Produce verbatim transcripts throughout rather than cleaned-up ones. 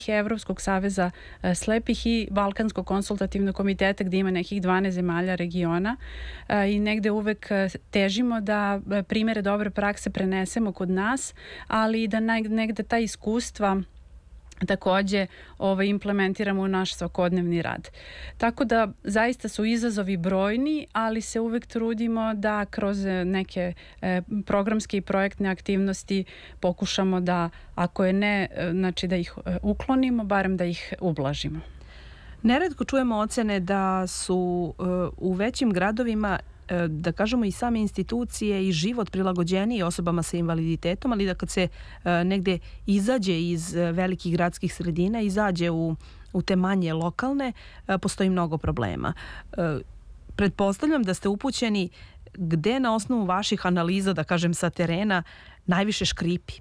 Evropskog saveza slepih i Balkanskog konsultativnog komiteta gdje ima nekih dvanaest zemalja regiona i negde uvek težimo da primere dobre prakse prenesemo kod nas, ali i da negde ta iskustva takođe ovaj, implementiramo u naš svakodnevni rad. Tako da zaista su izazovi brojni, ali se uvek trudimo da kroz neke e, programske i projektne aktivnosti pokušamo da, ako je ne, znači da ih uklonimo, barem da ih ublažimo. Neretko čujemo ocene da su uh, u većim gradovima da kažemo i same institucije i život prilagođeniji osobama sa invaliditetom, ali da kad se negde izađe iz velikih gradskih sredina, izađe u, u te manje lokalne, postoji mnogo problema. Pretpostavljam da ste upućeni gde na osnovu vaših analiza, da kažem sa terena, najviše škripi.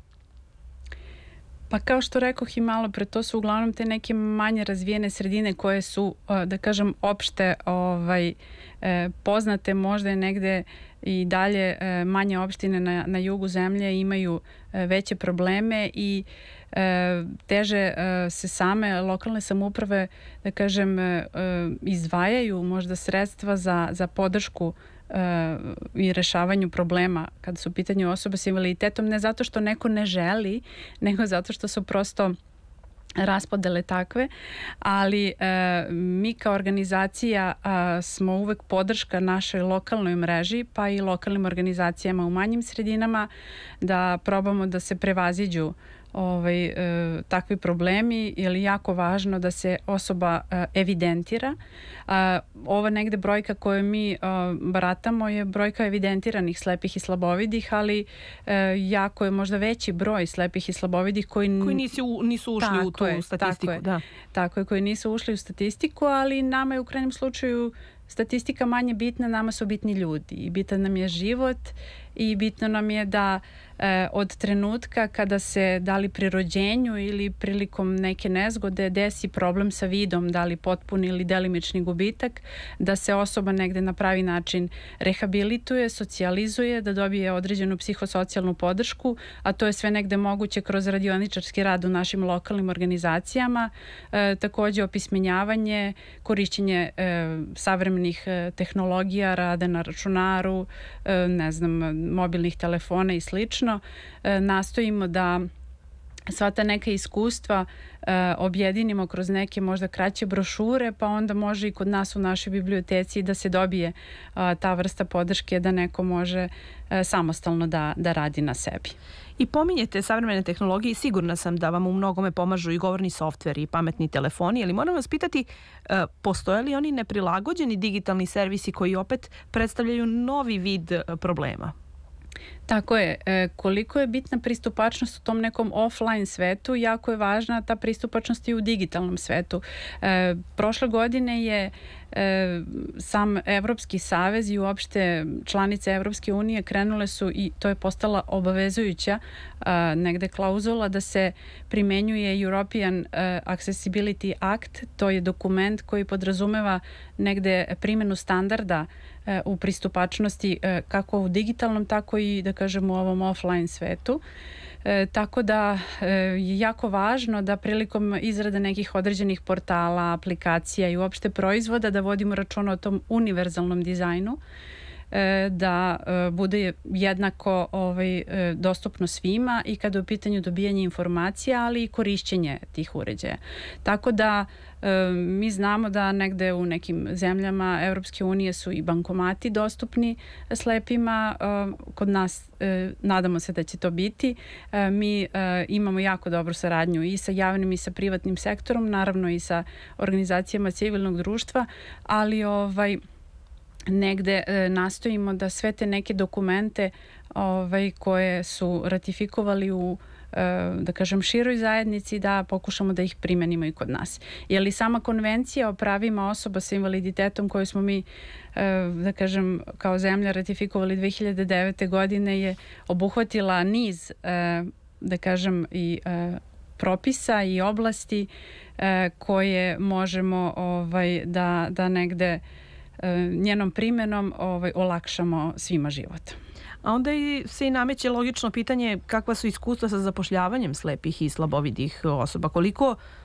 Pa kao što rekoh i malo pre, to su uglavnom te neke manje razvijene sredine koje su, da kažem, opšte ovaj, poznate, možda je negde i dalje manje opštine na, na jugu zemlje imaju veće probleme i teže se same lokalne samouprave, da kažem, izdvajaju možda sredstva za, za podršku i rešavanju problema kada su u pitanju osobe s invaliditetom, ne zato što neko ne želi, nego zato što su prosto raspodele takve, ali e, mi kao organizacija a, smo uvek podrška našoj lokalnoj mreži, pa i lokalnim organizacijama u manjim sredinama, da probamo da se prevaziđu ovaj, e, takvi problemi, jer je jako važno da se osoba e, evidentira. A, ova negde brojka koju mi a, baratamo je brojka evidentiranih slepih i slabovidih, ali e, jako je možda veći broj slepih i slabovidih koji, koji nisu, nisu ušli tako u tu je, statistiku. Tako je, da. tako je, koji nisu ušli u statistiku, ali nama je u krajnjem slučaju statistika manje bitna, nama su bitni ljudi i bitan nam je život i bitno nam je da e, od trenutka kada se da li pri rođenju ili prilikom neke nezgode desi problem sa vidom, da li potpuni ili delimični gubitak, da se osoba negde na pravi način rehabilituje, socijalizuje, da dobije određenu psihosocijalnu podršku, a to je sve negde moguće kroz radioničarski rad u našim lokalnim organizacijama, e, takođe opismenjavanje, korišćenje e, savremenih e, tehnologija, rada na računaru, e, ne znam, mobilnih telefona i slično. E, nastojimo da sva ta neka iskustva e, objedinimo kroz neke možda kraće brošure, pa onda može i kod nas u našoj biblioteci da se dobije a, ta vrsta podrške da neko može e, samostalno da, da radi na sebi. I pominjete savremene tehnologije i sigurna sam da vam u mnogome pomažu i govorni softver i pametni telefoni, ali moram vas pitati, e, postoje li oni neprilagođeni digitalni servisi koji opet predstavljaju novi vid e, problema? Tako je. E, koliko je bitna pristupačnost u tom nekom offline svetu, jako je važna ta pristupačnost i u digitalnom svetu. E, prošle godine je e, sam Evropski savez i uopšte članice Evropske unije krenule su, i to je postala obavezujuća a, negde klauzula, da se primenjuje European Accessibility Act. To je dokument koji podrazumeva negde primenu standarda u pristupačnosti kako u digitalnom, tako i da kažem u ovom offline svetu. E, tako da e, je jako važno da prilikom izrade nekih određenih portala, aplikacija i uopšte proizvoda da vodimo računa o tom univerzalnom dizajnu, e, da e, bude jednako ovaj, e, dostupno svima i kada je u pitanju dobijanje informacija, ali i korišćenje tih uređaja. Tako da e, mi znamo da negde u nekim zemljama Evropske unije su i bankomati dostupni slepima. E, kod nas e, nadamo se da će to biti. E, mi e, imamo jako dobru saradnju i sa javnim i sa privatnim sektorom, naravno i sa organizacijama civilnog društva, ali ovaj negde e, nastojimo da sve te neke dokumente ovaj, koje su ratifikovali u e, da kažem široj zajednici, da pokušamo da ih primenimo i kod nas. Je li sama konvencija o pravima osoba sa invaliditetom koju smo mi e, da kažem kao zemlja ratifikovali dve hiljade devete godine je obuhvatila niz e, da kažem i e, propisa i oblasti e, koje možemo ovaj, da, da negde njenom primenom ovaj, olakšamo svima život. A onda i se i nameće logično pitanje kakva su iskustva sa zapošljavanjem slepih i slabovidih osoba. Koliko